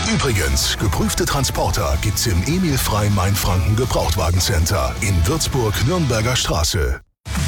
Übrigens, geprüfte Transporter gibt's im Emil Frey Mainfranken Gebrauchtwagencenter in Würzburg-Nürnberger Straße.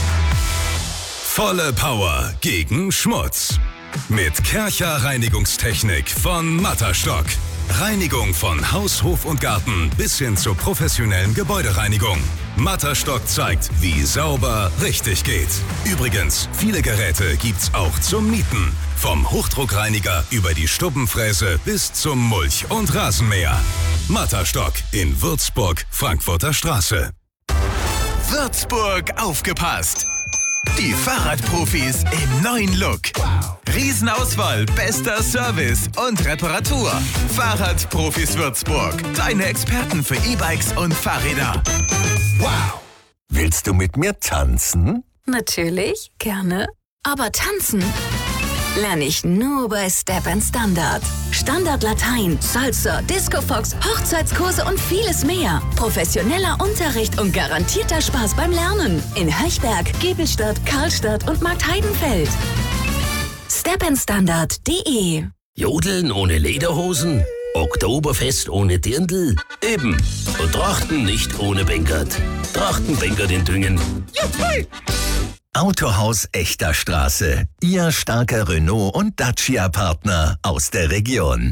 Volle Power gegen Schmutz. Mit Kärcher Reinigungstechnik von Matterstock. Reinigung von Haus, Hof und Garten bis hin zur professionellen Gebäudereinigung. Matterstock zeigt, wie sauber richtig geht. Übrigens, viele Geräte gibt's auch zum Mieten. Vom Hochdruckreiniger über die Stubbenfräse bis zum Mulch- und Rasenmäher. Matterstock in Würzburg, Frankfurter Straße. Würzburg aufgepasst! Die Fahrradprofis im neuen Look. Riesenauswahl, bester Service und Reparatur. Fahrradprofis Würzburg. Deine Experten für E-Bikes und Fahrräder. Wow! Willst du mit mir tanzen? Natürlich, gerne. Aber tanzen lerne ich nur bei Step & Standard. Standard Latein, Salsa, Disco Fox, Hochzeitskurse und vieles mehr. Professioneller Unterricht und garantierter Spaß beim Lernen. In Höchberg, Giebelstadt, Karlstadt und Marktheidenfeld. stepandstandard.de. Jodeln ohne Lederhosen? Oktoberfest ohne Dirndl? Eben. Und Trachten nicht ohne Bänkert. Trachtenbänkert in Düngen. Juhu! Autohaus Echter Straße. Ihr starker Renault- und Dacia-Partner aus der Region.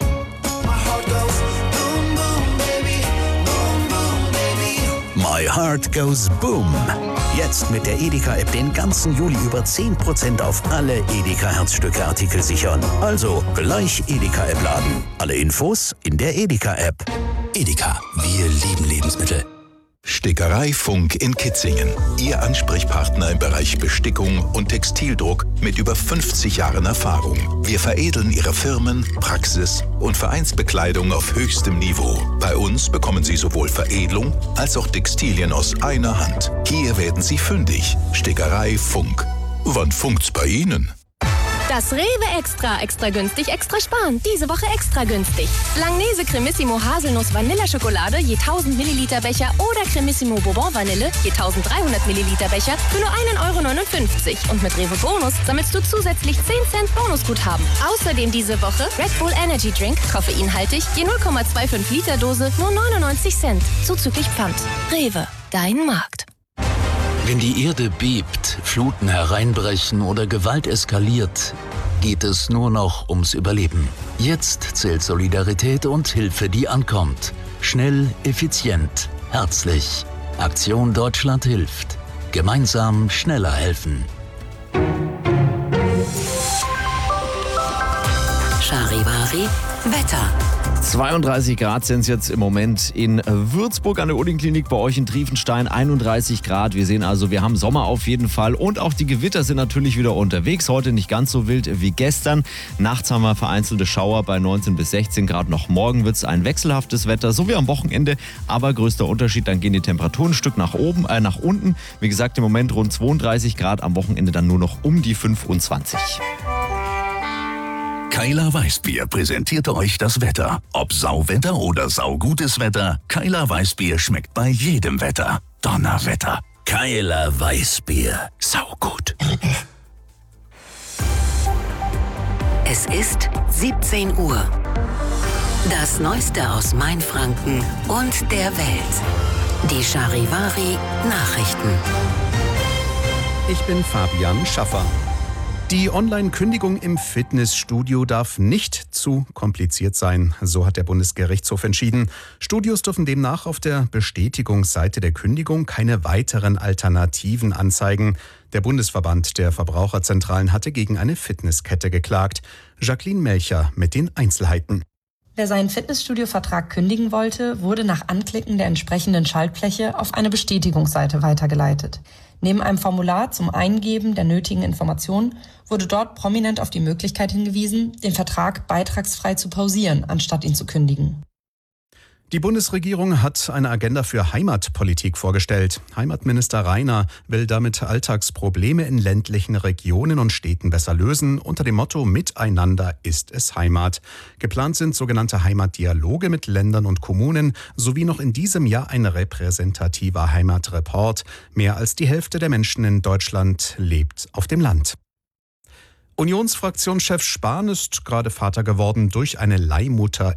My Heart Goes Boom. Jetzt mit der Edeka-App den ganzen Juli über 10% auf alle Edeka-Herzstücke-Artikel sichern. Also gleich Edeka-App laden. Alle Infos in der Edeka-App. Edeka, wir lieben Lebensmittel. Stickerei Funk in Kitzingen. Ihr Ansprechpartner im Bereich Bestickung und Textildruck mit über 50 Jahren Erfahrung. Wir veredeln Ihre Firmen, Praxis und Vereinsbekleidung auf höchstem Niveau. Bei uns bekommen Sie sowohl Veredelung als auch Textilien aus einer Hand. Hier werden Sie fündig. Stickerei Funk. Wann funkt's bei Ihnen? Das Rewe extra günstig, extra sparen. Diese Woche extra günstig. Langnese Cremissimo Haselnuss Vanilleschokolade je 1000 Milliliter Becher oder Cremissimo Bourbon Vanille je 1300 Milliliter Becher für nur 1,59 €. Und mit Rewe Bonus sammelst du zusätzlich 10 Cent Bonusguthaben. Außerdem diese Woche Red Bull Energy Drink, koffeinhaltig, je 0,25 Liter Dose, nur 99 Cent. Zuzüglich Pfand. Rewe, dein Markt. Wenn die Erde bebt, Fluten hereinbrechen oder Gewalt eskaliert, geht es nur noch ums Überleben. Jetzt zählt Solidarität und Hilfe, die ankommt. Schnell, effizient, herzlich. Aktion Deutschland hilft. Gemeinsam schneller helfen. Charivari Wetter. 32 Grad sind es jetzt im Moment in Würzburg an der Uniklinik, bei euch in Triefenstein 31 Grad. Wir sehen also, wir haben Sommer auf jeden Fall und auch die Gewitter sind natürlich wieder unterwegs. Heute nicht ganz so wild wie gestern. Nachts haben wir vereinzelte Schauer bei 19 bis 16 Grad. Noch morgen wird es ein wechselhaftes Wetter, so wie am Wochenende. Aber größter Unterschied, dann gehen die Temperaturen ein Stück nach unten. Wie gesagt, im Moment rund 32 Grad, am Wochenende dann nur noch um die 25. Keiler Weißbier präsentierte euch das Wetter. Ob Sauwetter oder saugutes Wetter, Keiler Weißbier schmeckt bei jedem Wetter. Donnerwetter. Keiler Weißbier. Saugut. Es ist 17 Uhr. Das Neueste aus Mainfranken und der Welt. Die Charivari Nachrichten. Ich bin Fabian Schaffer. Die Online-Kündigung im Fitnessstudio darf nicht zu kompliziert sein, so hat der Bundesgerichtshof entschieden. Studios dürfen demnach auf der Bestätigungsseite der Kündigung keine weiteren Alternativen anzeigen. Der Bundesverband der Verbraucherzentralen hatte gegen eine Fitnesskette geklagt. Jacqueline Melcher mit den Einzelheiten. Wer seinen Fitnessstudio-Vertrag kündigen wollte, wurde nach Anklicken der entsprechenden Schaltfläche auf eine Bestätigungsseite weitergeleitet. Neben einem Formular zum Eingeben der nötigen Informationen wurde dort prominent auf die Möglichkeit hingewiesen, den Vertrag beitragsfrei zu pausieren, anstatt ihn zu kündigen. Die Bundesregierung hat eine Agenda für Heimatpolitik vorgestellt. Heimatminister Rainer will damit Alltagsprobleme in ländlichen Regionen und Städten besser lösen, unter dem Motto Miteinander ist es Heimat. Geplant sind sogenannte Heimatdialoge mit Ländern und Kommunen sowie noch in diesem Jahr ein repräsentativer Heimatreport. Mehr als die Hälfte der Menschen in Deutschland lebt auf dem Land. Unionsfraktionschef Spahn ist gerade Vater geworden durch eine Leihmutter